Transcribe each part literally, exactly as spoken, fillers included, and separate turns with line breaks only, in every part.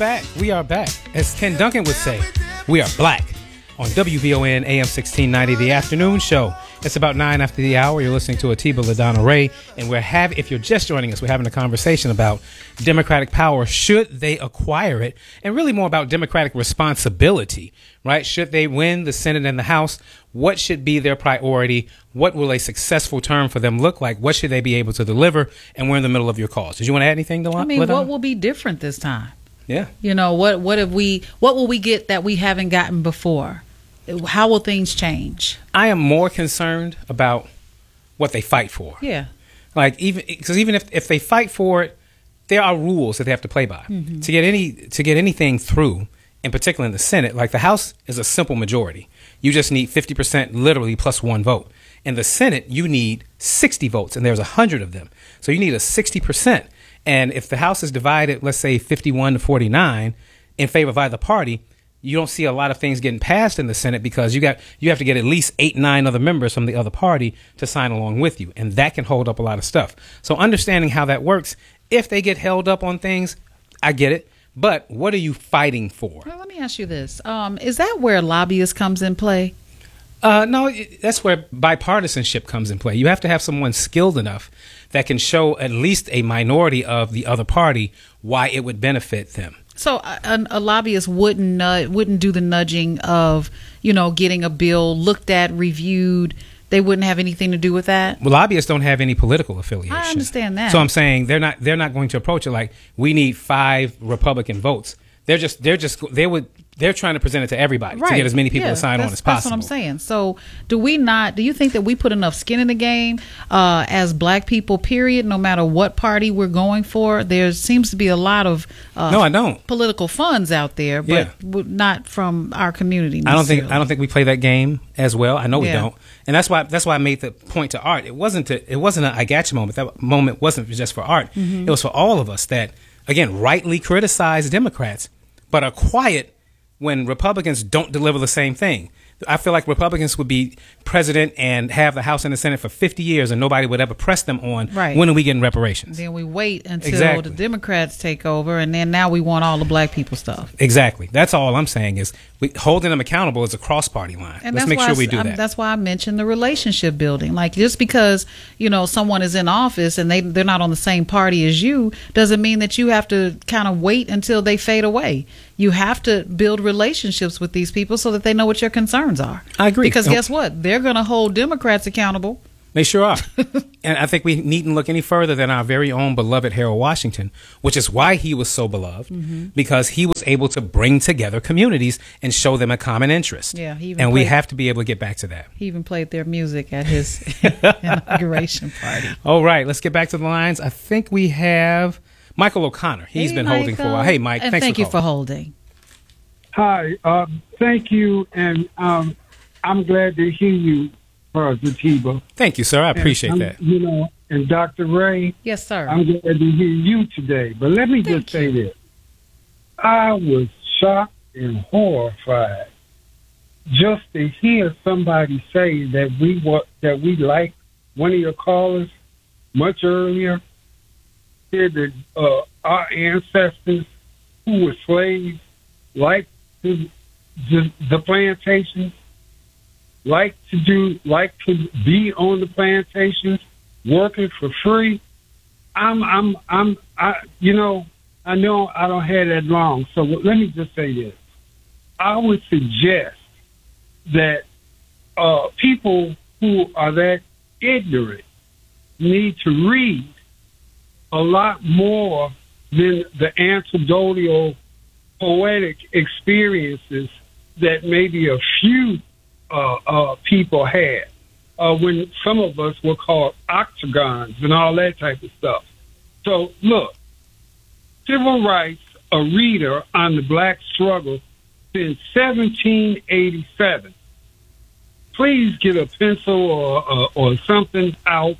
back. We are back. As Ken Duncan would say, we are black on W V O N A M sixteen ninety, the afternoon show. It's about nine after the hour. You're listening to Atiba LaDonna Ray, and we're having, if you're just joining us, we're having a conversation about Democratic power. Should they acquire it? And really more about Democratic responsibility, right? Should they win the Senate and the House? What should be their priority? What will a successful term for them look like? What should they be able to deliver? And we're in the middle of your calls. Did you want to add anything, Delon?
I mean, what will be different this time?
Yeah.
You know, what what have we what will we get that we haven't gotten before? How will things change?
I am more concerned about what they fight for.
Yeah.
Like, even because even if, if they fight for it, there are rules that they have to play by. Mm-hmm. To get any to get anything through, in particular in the Senate, like the House is a simple majority. You just need fifty percent literally plus one vote. In the Senate, you need sixty votes, and there's one hundred of them. So you need a sixty percent. And if the House is divided, let's say fifty-one to forty-nine in favor of either party, you don't see a lot of things getting passed in the Senate because you got you have to get at least eight, nine other members from the other party to sign along with you. And that can hold up a lot of stuff. So understanding how that works, if they get held up on things, I get it. But what are you fighting for?
Well, let me ask you this. Um, is that where lobbyists comes in play?
Uh, no, it, that's where bipartisanship comes in play. You have to have someone skilled enough that can show at least a minority of the other party why it would benefit them.
So a, a lobbyist wouldn't uh, wouldn't do the nudging of, you know, getting a bill looked at, reviewed. They wouldn't have anything to do with that.
Well, lobbyists don't have any political affiliation.
I understand that.
So I'm saying they're not they're not going to approach it like we need five Republican votes. They're just they're just they would they're trying to present it to everybody
right.
to get as many people
yeah,
to sign on as possible.
That's what I'm saying. So do we not? Do you think that we put enough skin in the game uh, as Black people? Period. No matter what party we're going for, there seems to be a lot of uh,
no, I don't.
political funds out there, but
yeah.
not from our community.
I don't think I don't think we play that game as well. I know we
yeah.
don't, and that's why that's why I made the point to Art. It wasn't to, it wasn't an I got you moment. That moment wasn't just for Art. Mm-hmm. It was for all of us that again rightly criticize Democrats, but are quiet when Republicans don't deliver the same thing. I feel like Republicans would be president and have the House and the Senate for fifty years and nobody would ever press them on
right.
when are we getting reparations.
Then we wait until
exactly.
the Democrats take over, and then now we want all the Black people stuff.
Exactly. That's all I'm saying is we, holding them accountable is a cross-party line.
And
Let's make sure we do
I,
that.
That's why I mentioned the relationship building. Like, just because, you know, someone is in office and they, they're not on the same party as you doesn't mean that you have to kind of wait until they fade away. You have to build relationships with these people so that they know what your concerns are.
I agree.
Because guess what? They're going to hold Democrats accountable.
They sure are. And I think we needn't look any further than our very own beloved Harold Washington, which is why he was so beloved, mm-hmm. because he was able to bring together communities and show them a common interest.
Yeah, he even
and
played,
we have to be able to get back to that.
He even played their music at his inauguration party.
All right, let's get back to the lines. I think we have Michael O'Connor. He's
hey,
been
Michael.
holding for a while. Hey, Mike,
and
thanks
thank
for
you
calling.
for holding.
Hi, uh, thank you, and um, I'm glad to hear you, Atiba.
Thank you, sir. I appreciate that.
You know, and Doctor Ray.
Yes, sir.
I'm glad to hear you today. But let me
thank
just say you. this: I was shocked and horrified just to hear somebody say that we were that we like one of your callers much earlier. Said that uh, our ancestors who were slaves like to, the, the plantations, like to do, like to be on the plantations, working for free. I'm, I'm, I'm, I, you know, I know I don't have that long. So let me just say this: I would suggest that uh, people who are that ignorant need to read a lot more than the anecdotal, poetic experiences that maybe a few uh, uh, people had uh, when some of us were called octagons and all that type of stuff. So, look, civil rights, a reader on the black struggle since seventeen eighty-seven. Please get a pencil or, or, or something out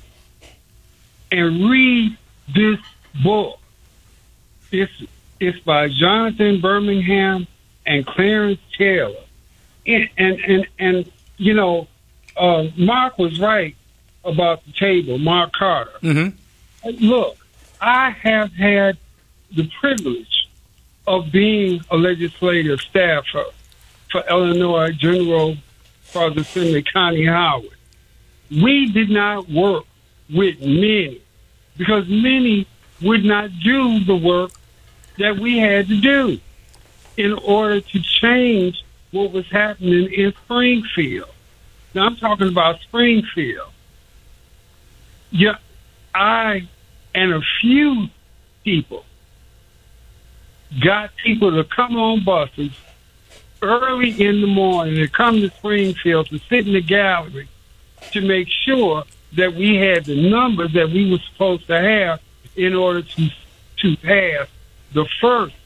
and read this book. It's, it's by Jonathan Birmingham and Clarence Taylor. And, and, and, and you know, uh, Mark was right about the table, Mark Carter.
Mm-hmm.
Look, I have had the privilege of being a legislative staffer for Illinois General Father Assembly Connie Howard, we did not work with many because many would not do the work that we had to do in order to change what was happening in Springfield. Now, I'm talking about Springfield. Yeah, I and a few people got people to come on buses early in the morning to come to Springfield to sit in the gallery to make sure that we had the numbers that we were supposed to have in order to to pass the first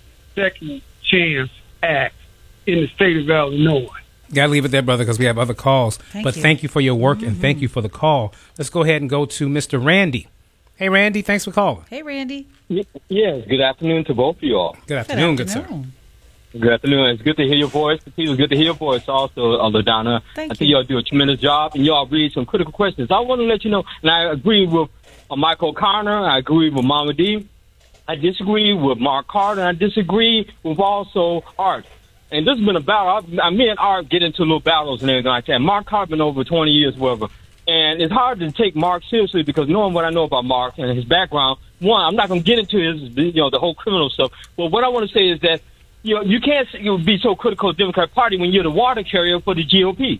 Second Chance Act in the state of Illinois.
Gotta leave it there, brother, because we have other calls.
Thank
but
you.
thank you for your work
Mm-hmm.
and thank you for the call. Let's go ahead and go to Mister Randy. Hey, Randy, thanks for calling.
Hey, Randy.
Yes, good afternoon to both of you all.
Good afternoon, good, sir.
afternoon.
Good afternoon. It's good to hear your voice. It's good to hear your voice also, uh, LaDonna.
Thank
I think
you.
y'all do a tremendous job, and y'all read some critical questions. I want to let you know, and I agree with uh, Michael O'Connor. I agree with Mama D. I disagree with Mark Carter, and I disagree with also Art. And this has been a battle. I, I, me and Art get into little battles and everything like that. Mark Carter been over twenty years, whatever. And it's hard to take Mark seriously because knowing what I know about Mark and his background, one, I'm not going to get into his, you know, the whole criminal stuff. But what I want to say is that, you know, you can't you know, be so critical of the Democratic Party when you're the water carrier for the G O P.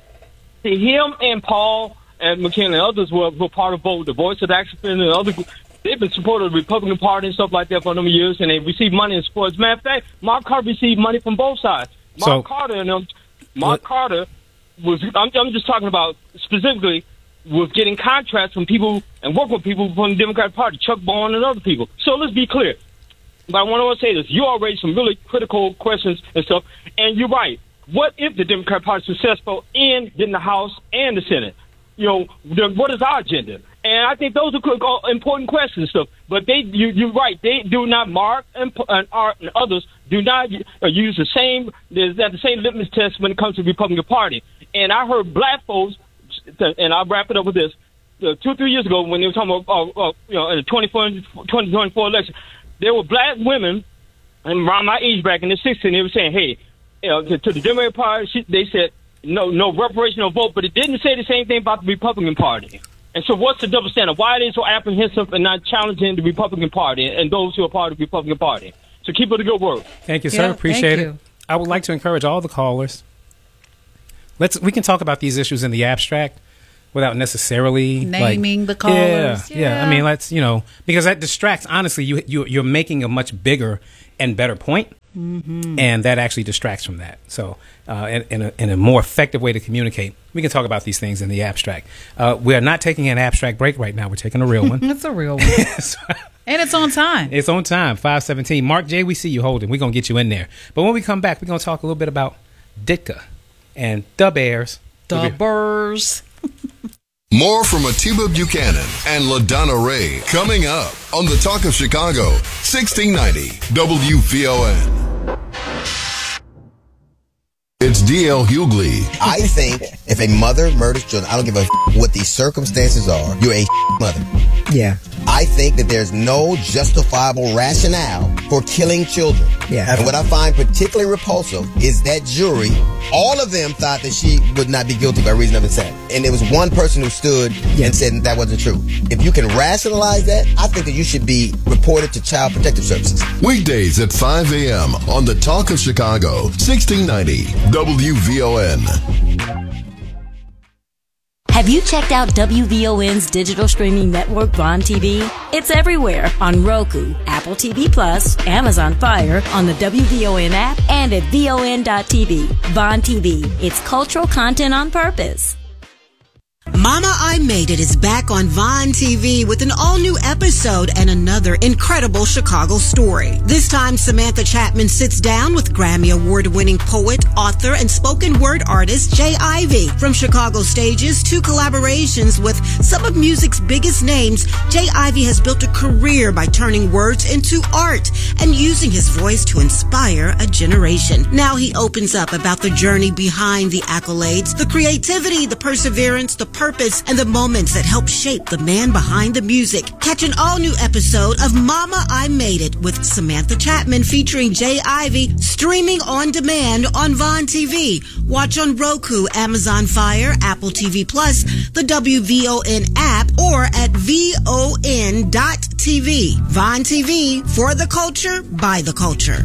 See, him and Paul and McKinley and others were, were part of both the Voice of the Action and other groups. They've been supportive of the Republican Party and stuff like that for a number of years, and they received money in support. As a matter of fact, Mark Carter received money from both sides. Mark
So-
Carter and um, Mark
What-
Carter was. I'm, I'm just talking about specifically was getting contracts from people and working with people from the Democratic Party, Chuck Bowen and other people. So let's be clear. But I want to say this: you all raised some really critical questions and stuff, and you're right. What if the Democratic Party is successful in getting the House and the Senate? You know, the, what is our agenda? And I think those are quick, uh, important questions and stuff. But they, you, you're right. They do not, Mark and, and Art and others do not uh, use the same. There's that the same litmus test when it comes to the Republican Party. And I heard black folks, and I'll wrap it up with this. Uh, two, three years ago, when they were talking about, uh, uh, you know, in the twenty twenty-four election, there were black women, and around my age bracket in the sixties, and they were saying, "Hey, you know, to, to the Democratic Party," they said, "No, no reparation, no vote," but it didn't say the same thing about the Republican Party. And so, what's the double standard? Why are they so apprehensive and not challenging the Republican Party and those who are part of the Republican Party? So, keep up the good work.
Thank you, sir.
Yeah,
Appreciate
thank
it.
you.
I would like to encourage all the callers. Let's we can talk about these issues in the abstract without necessarily
Naming
like,
the callers.
Yeah, yeah,
Yeah.
I mean, let's you know because that distracts. Honestly, you you you're making a much bigger and better point,
Mm-hmm.
and that actually distracts from that. So, uh, in, in, a, in a more effective way to communicate, we can talk about these things in the abstract. Uh, we are not taking an abstract break right now. We're taking a real one.
It's a real one. And it's on time.
It's on time, five seventeen. Mark J, we see you holding. We're going to get you in there. But when we come back, we're going to talk a little bit about Ditka and the Bears.
The Burrs.
More from Atiba Buchanan and LaDonna Ray coming up on the Talk of Chicago, sixteen ninety W V O N. It's D L Hughley.
I think if a mother murders children, I don't give a what the circumstances are, you're a mother.
Yeah.
I think that there's no justifiable rationale for killing children.
Yeah.
And what I find particularly repulsive is that jury, all of them thought that she would not be guilty by reason of insanity. And there was one person who stood
Yeah.
and said that wasn't true. If you can rationalize that, I think that you should be reported to Child Protective Services.
Weekdays at five a.m. on the Talk of Chicago, sixteen ninety W V O N.
Have you checked out W V O N's digital streaming network, Vaughn T V? It's everywhere on Roku, Apple T V Plus, Amazon Fire, on the W V O N app, and at V O N dot T V. Vaughn T V. It's cultural content on purpose.
Mama, I Made It is back on Vaughn T V with an all-new episode and another incredible Chicago story. This time, Samantha Chapman sits down with Grammy Award-winning poet, author, and spoken word artist Jay Ivey. From Chicago stages to collaborations with some of music's biggest names, Jay Ivey has built a career by turning words into art and using his voice to inspire a generation. Now he opens up about the journey behind the accolades, the creativity, the perseverance, the purpose and the moments that help shape the man behind the music. Catch an all-new episode of Mama, I Made It with Samantha Chapman featuring Jay Ivy, streaming on demand on Vaughn T V. Watch on Roku, Amazon Fire, Apple T V Plus, the W V O N app, or at V O N dot T V. Vaughn T V, for the culture, by the culture.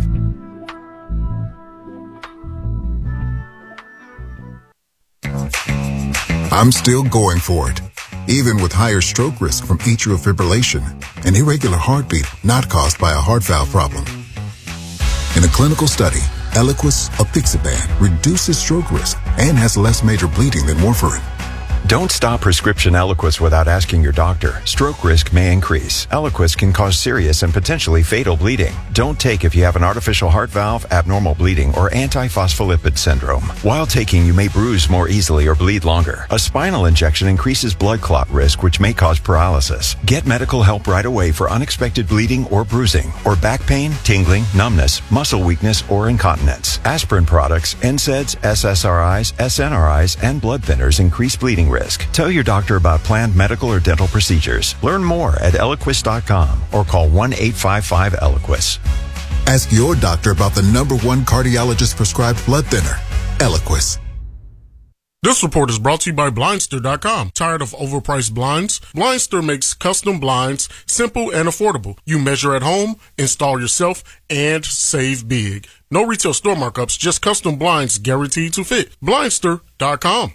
I'm still going for it, even with higher stroke risk from atrial fibrillation, an irregular heartbeat not caused by a heart valve problem. In a clinical study, Eliquis apixaban reduces stroke risk and has less major bleeding than warfarin.
Don't stop prescription Eliquis without asking your doctor. Stroke risk may increase. Eliquis can cause serious and potentially fatal bleeding. Don't take if you have an artificial heart valve, abnormal bleeding, or antiphospholipid syndrome. While taking, you may bruise more easily or bleed longer. A spinal injection increases blood clot risk, which may cause paralysis. Get medical help right away for unexpected bleeding or bruising, or back pain, tingling, numbness, muscle weakness, or incontinence. Aspirin products, N SAIDs, S S R Is, S N R Is, and blood thinners increase bleeding risk. Tell your doctor about planned medical or dental procedures. Learn more at Eliquis dot com or call one eight five five Eliquis.
Ask your doctor about the number one cardiologist prescribed blood thinner, Eliquis.
This report is brought to you by Blindster dot com. Tired of overpriced blinds? Blindster makes custom blinds simple and affordable. You measure at home, install yourself, and save big. No retail store markups, just custom blinds guaranteed to fit. Blindster dot com.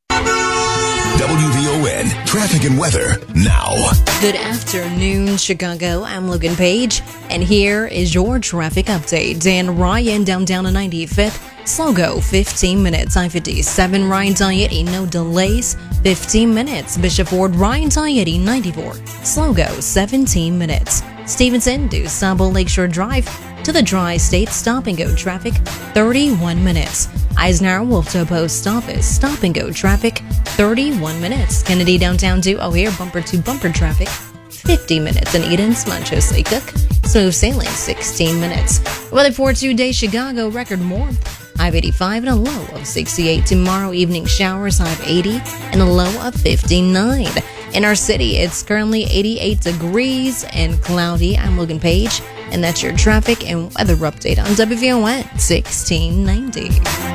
W V O N traffic and weather now.
Good afternoon, Chicago. I'm Logan Page, and here is your traffic update. Dan Ryan downtown to ninety-fifth. Slow go, fifteen minutes. I fifty-seven, Ryan Tayeti, no delays, fifteen minutes. Bishop Ford, Ryan Tayeti, ninety-four. Slow go, seventeen minutes. Stevenson, DuSable Lakeshore Drive to the Tri-State Stop and Go traffic, thirty-one minutes. Eisenhower Wolftoe Post Office Stop and Go traffic, thirty-one minutes. Kennedy downtown to O'Hare bumper to bumper traffic, fifty minutes. And Eden's Manchester Cook smooth sailing, sixteen minutes. Weather for today, Chicago record warmth. High of eighty-five and a low of sixty-eight. Tomorrow evening showers, high of eighty and a low of fifty-nine. In our city, it's currently eighty-eight degrees and cloudy. I'm Logan Page, and that's your traffic and weather update on W V O N sixteen ninety.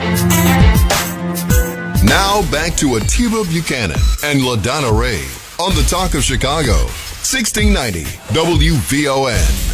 Now back to Atiba Buchanan and LaDonna Ray on the Talk of Chicago, sixteen ninety W V O N.